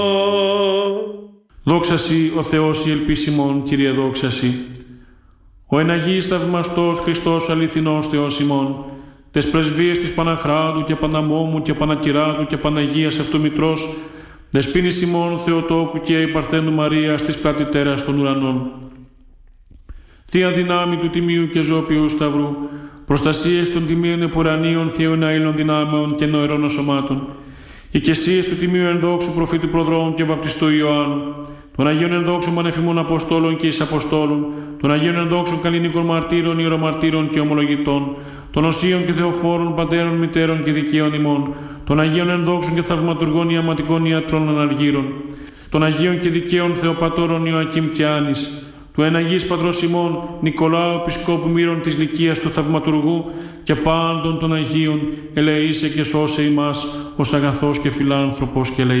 Δόξα Σοι, ο Θεός η ελπίσιμον, Κύριε δόξα Σοι. Ο εν Αγίης θαυμαστός Χριστός αληθινός Θεός ημών, τες πρεσβείες της Παναχράντου και Παναμόμου και Πανακυράτου και Παναγίας Αυτομητρός, δεσποίνης ημών Θεοτόκου και η Παρθένου Μαρίας της κρατητέρας των ουρανών. Θεία δυνάμει του Τιμίου και Ζώπιου Σταυρού, προστασίες των Τιμίων Επουρανίων Θείων Αήλων δυνάμεων και νοερών σωμάτων, οικεσίες του Τιμίου Ενδόξου Προφήτου Προδρόμου και Βαπτιστού Ιωάννου, των Αγίων Ενδόξων Πανεφημών Αποστόλων και εις Αποστόλων, των Αγίων Ενδόξων Καλλινίκων Μαρτύρων, Ιερομαρτύρων και Ομολογητών, των Οσίων και Θεοφόρων Πατέρων, Μητέρων και Δικαίων ημών, των Αγίων Ενδόξων και Θαυματουργών Ιαματικών Ιατρών Αναργύρων, των Αγίων και Δικαίων Θεοπατώρων Ιωακήμ και Άνης, του εν Αγίης Πατρός ημών Νικολάου Επισκόπου Μύρων της Λυκίας του Θαυματουργού και πάντων των Αγίων, ελεήσε και σώσε ημάς ως αγαθός και φιλάνθρωπος και